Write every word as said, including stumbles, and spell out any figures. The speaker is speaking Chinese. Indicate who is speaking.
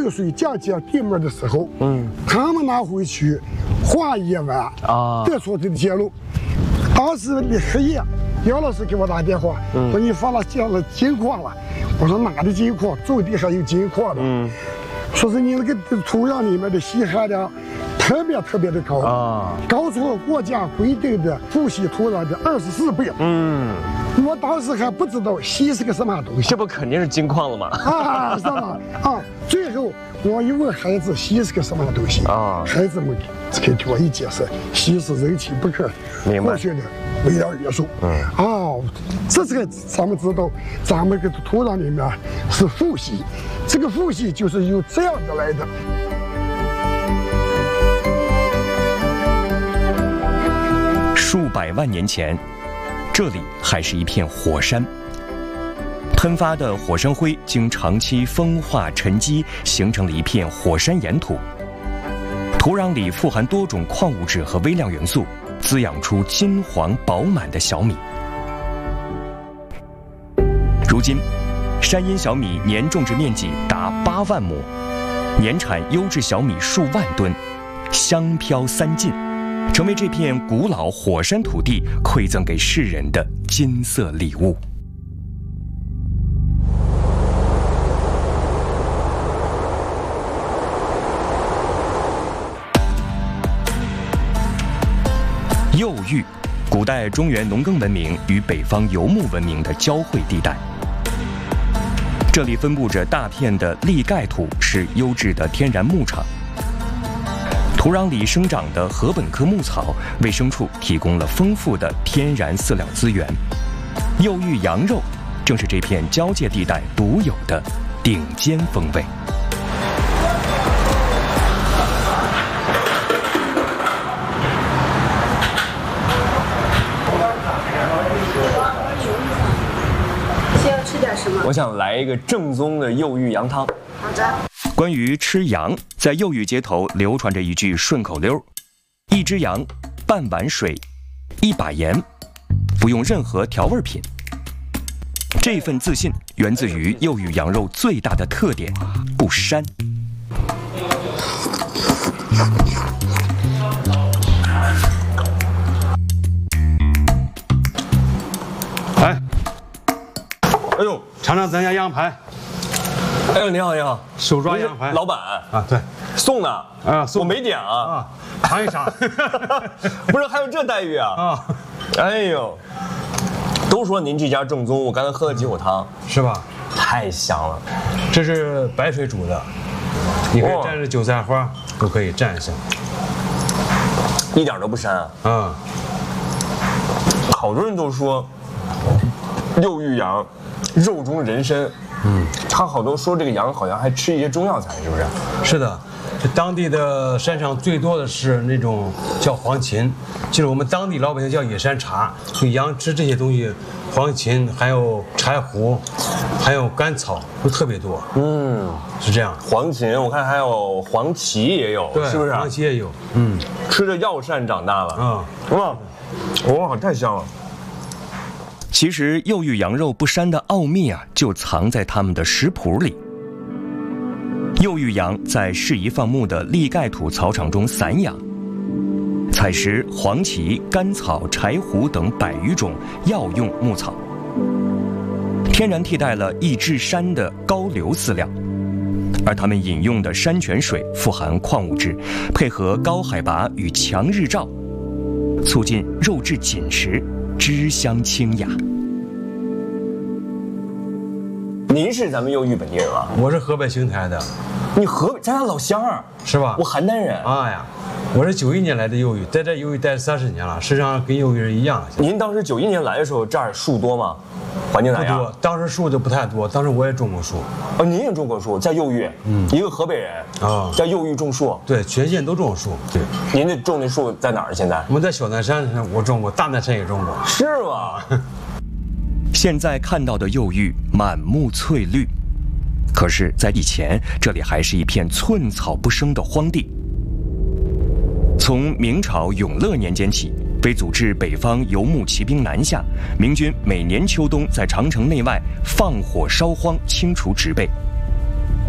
Speaker 1: 雨水降解地面的时候，嗯，他们拿回去化验完啊，得出的结论。当时的黑夜，姚老师给我打电话，嗯、说你发了降了金矿了。我说哪的金矿？种地上有金矿的。嗯，说是你那个土壤里面的硒含量特别特别的高啊，高出了国家规定的富硒土壤的二十四倍。嗯。我当时还不知道硒是个什么东西，
Speaker 2: 这不肯定是金矿了吗？
Speaker 1: 啊，是吧？啊，最后我一问孩子硒是个什么东西啊，孩子们给给我一解释，硒是人体不可或缺的微量元素。嗯，哦，这才咱们知道咱们这个土壤里面是富硒，这个富硒就是由这样的来的。
Speaker 3: 数百万年前。这里还是一片火山，喷发的火山灰经长期风化沉积，形成了一片火山岩土。土壤里富含多种矿物质和微量元素，滋养出金黄饱满的小米。如今，山阴小米年种植面积达八万亩，年产优质小米数万吨，香飘三晋。成为这片古老火山土地馈赠给世人的金色礼物。右峪，古代中原农耕文明与北方游牧文明的交汇地带。这里分布着大片的砾盖土，是优质的天然牧场。土壤里生长的禾本科牧草，为牲畜提供了丰富的天然饲料资源。右峪羊肉，正是这片交界地带独有的顶尖风味。
Speaker 4: 需要吃点什么？
Speaker 2: 我想来一个正宗的右峪羊汤。
Speaker 4: 好的。
Speaker 3: 关于吃羊，在右峪街头流传着一句顺口溜：一只羊，半碗水，一把盐，不用任何调味品。这份自信源自于右峪羊肉最大的特点——不膻。
Speaker 5: 哎，哎呦，尝尝咱家羊排。
Speaker 2: 哎呦，你好，你好，
Speaker 5: 手抓羊排，
Speaker 2: 老板
Speaker 5: 啊，对，
Speaker 2: 送的
Speaker 5: 啊，送
Speaker 2: 我没点啊，
Speaker 5: 啊，尝一尝，
Speaker 2: 不是还有这待遇啊？
Speaker 5: 啊，
Speaker 2: 哎呦，都说您这家正宗，我刚才喝了几口汤，
Speaker 5: 是吧？
Speaker 2: 太香了，
Speaker 5: 这是白水煮的，你可以蘸着韭菜花，都可以蘸一下，
Speaker 2: 一点都不膻啊。
Speaker 5: 嗯，
Speaker 2: 好多人都说右峪羊肉中人参。嗯，他好多说这个羊好像还吃一些中药材，是不是？
Speaker 5: 是的，这当地的山上最多的是那种叫黄芩，就是我们当地老百姓叫野山茶。所以羊吃这些东西，黄芩还有柴胡，还有甘草都特别多。嗯，是这样。
Speaker 2: 黄芩我看还有黄芪也有，
Speaker 5: 对，
Speaker 2: 是不是？
Speaker 5: 黄芪也有。嗯，
Speaker 2: 吃着药膳长大了。
Speaker 5: 啊、
Speaker 2: 嗯，哇，哇，太香了。
Speaker 3: 其实右峪羊肉不膻的奥秘啊，就藏在他们的食谱里。右峪羊在适宜放牧的砾盖土草场中散养，采食黄芪、甘草、柴胡等百余种药用牧草，天然替代了易致膻的高硫饲料。而他们饮用的山泉水富含矿物质，配合高海拔与强日照，促进肉质紧实，汁香清雅。
Speaker 2: 您是咱们右峪本地人吗？
Speaker 5: 我是河北邢台的。
Speaker 2: 你河北，咱俩老乡儿
Speaker 5: 是吧？
Speaker 2: 我邯郸人。
Speaker 5: 哎呀，我是九一年来的右峪，在这右峪待了三十年了，实际上跟右峪人一样。
Speaker 2: 您当时九一年来的时候，这儿树多吗？环境咋样？
Speaker 5: 不多，当时树就不太多。当时我也种过树。
Speaker 2: 哦，您也种过树，在右峪。嗯，一个河北人啊，在右峪种树。
Speaker 5: 对，全县都种树。对，
Speaker 2: 您这种的树在哪儿？现在？
Speaker 5: 我们在小南山上我种过，大南山也种过。
Speaker 2: 是吗？
Speaker 3: 现在看到的右峪满目翠绿，可是，在以前这里还是一片寸草不生的荒地。从明朝永乐年间起，为阻止北方游牧骑兵南下，明军每年秋冬在长城内外放火烧荒，清除植被，